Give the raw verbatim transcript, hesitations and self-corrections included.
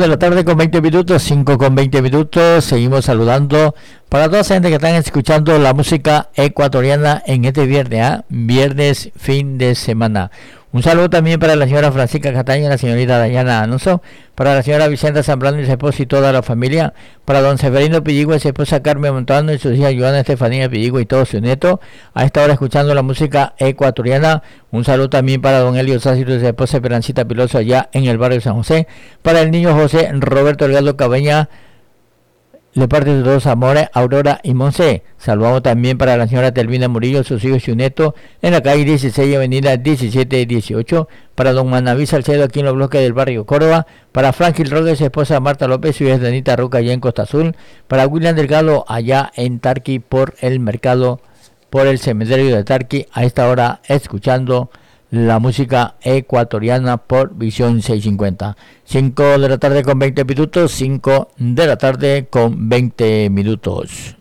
de la tarde con veinte minutos, cinco con veinte minutos. Seguimos saludando para toda esa gente que están escuchando la música ecuatoriana en este viernes, ¿eh? Viernes, fin de semana. Un saludo también para la señora Francisca Cataña, la señorita Dayana Anuso, para la señora Vicenta Zambrano y su esposa y toda la familia, para don Severino Pilligua y su esposa Carmen Montano y sus hijas Joana Estefanía Pilligua y todos sus nietos, a esta hora escuchando la música ecuatoriana. Un saludo también para don Elio Sáciro y su esposa Esperancita Piloso allá en el barrio San José, para el niño José Roberto Delgado Cabaña, de parte de sus dos amores, Aurora y Monse. Saludamos también para la señora Telvina Murillo, sus hijos y su nieto, en la calle dieciséis, avenida diecisiete dieciocho. Para don Manaví Salcedo, aquí en los bloques del barrio Córdoba. Para Franklin Rodríguez, su esposa Marta López, su hija Danita Roca, allá en Costa Azul. Para William Delgado, allá en Tarqui, por el mercado, por el cementerio de Tarqui. A esta hora, escuchando la música ecuatoriana por Visión seiscientos cincuenta. cinco de la tarde con veinte minutos, cinco de la tarde con veinte minutos.